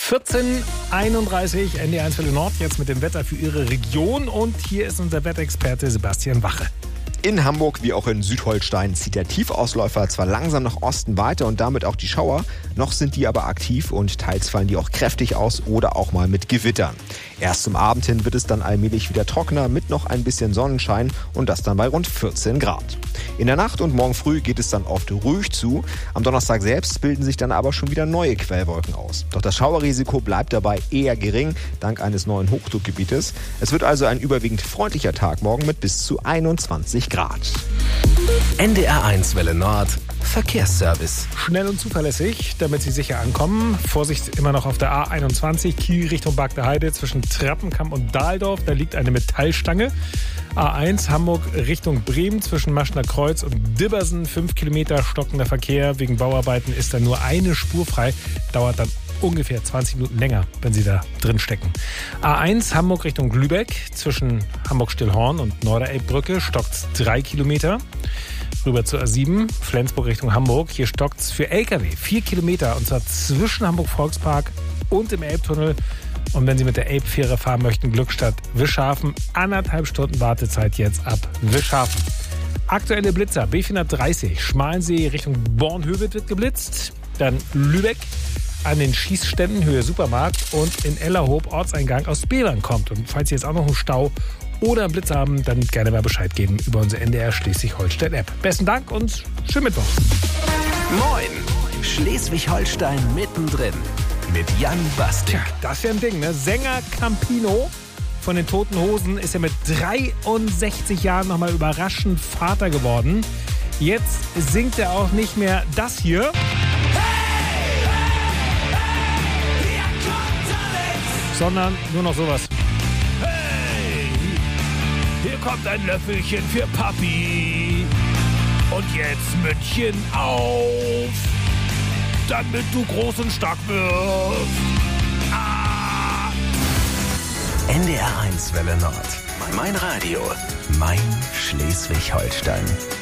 14:31 NDR1 Welle Nord, jetzt mit dem Wetter für Ihre Region. Und hier ist unser Wetterexperte Sebastian Wache. In Hamburg wie auch in Südholstein zieht der Tiefausläufer zwar langsam nach Osten weiter und damit auch die Schauer, noch sind die aber aktiv und teils fallen die auch kräftig aus oder auch mal mit Gewittern. Erst zum Abend hin wird es dann allmählich wieder trockener mit noch ein bisschen Sonnenschein und das dann bei rund 14 Grad. In der Nacht und morgen früh geht es dann oft ruhig zu. Am Donnerstag selbst bilden sich dann aber schon wieder neue Quellwolken aus. Doch das Schauerrisiko bleibt dabei eher gering, dank eines neuen Hochdruckgebietes. Es wird also ein überwiegend freundlicher Tag morgen mit bis zu 21 Grad. NDR1 Welle Nord Verkehrsservice. Schnell und zuverlässig, damit Sie sicher ankommen. Vorsicht immer noch auf der A21, Kiel Richtung Bagdeheide zwischen Trappenkamp und Dahldorf. Da liegt eine Metallstange. A1 Hamburg Richtung Bremen zwischen Maschner Kreuz und Dibbersen. 5 Kilometer stockender Verkehr. Wegen Bauarbeiten ist da nur eine Spur frei. Dauert dann ungefähr 20 Minuten länger, wenn Sie da drin stecken. A1 Hamburg Richtung Lübeck zwischen Hamburg-Stillhorn und Norderelbbrücke stockt 3 Kilometer. Rüber zur A7, Flensburg Richtung Hamburg. Hier stockt's für LKW 4 Kilometer und zwar zwischen Hamburg-Volkspark und dem Elbtunnel. Und wenn Sie mit der Elbfähre fahren möchten, Glückstadt Wischhafen, 1,5 Stunden Wartezeit jetzt ab Wischhafen. Aktuelle Blitzer, B430, Schmalensee Richtung Bornhöved wird geblitzt. Dann Lübeck an den Schießständen Höhe Supermarkt und in Ellerhoop Ortseingang aus Bevern kommt. Und falls Sie jetzt auch noch einen Stau oder einen Blitz haben, dann gerne mal Bescheid geben über unsere NDR Schleswig-Holstein-App. Besten Dank und schönen Mittwoch. Moin, Schleswig-Holstein mittendrin mit Jan Bastik. Tja, das ist ja ein Ding, ne? Sänger Campino von den Toten Hosen ist ja mit 63 Jahren nochmal überraschend Vater geworden. Jetzt singt er auch nicht mehr das hier, sondern nur noch sowas. Hey, hier kommt ein Löffelchen für Papi. Und jetzt Mündchen auf, damit du groß und stark wirst. Ah. NDR1 Welle Nord. Mein Radio. Mein Schleswig-Holstein.